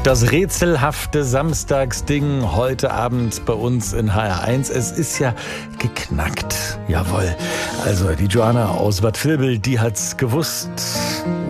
Das rätselhafte Samstagsding heute Abend bei uns in HR1. Es ist ja geknackt. Jawohl. Also die Joanna aus Bad Vilbel, die hat's gewusst.